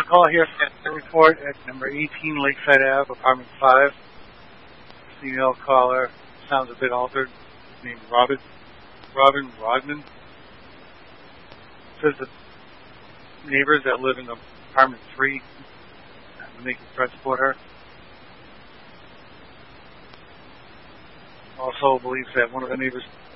call here for a report at number 18 Lakeside Ave, apartment 5. Female caller sounds a bit altered. Named Robin Rodman. Says the neighbors that live in apartment 3 have been making threats toward her. Also believes that one of the neighbors